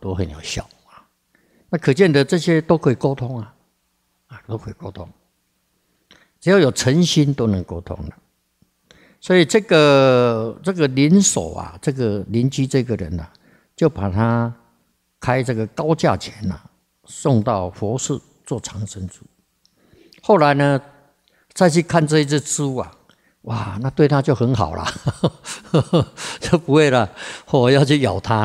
都很有效啊。那可见的这些都可以沟通啊，都可以沟通，只要有诚心都能沟通的。所以这个邻所啊，这个邻居这个人啊，就把他开这个高价钱啊，送到佛寺做长生猪。后来呢，再去看这一只猪啊，哇，那对他就很好了，就不会了，要去咬它。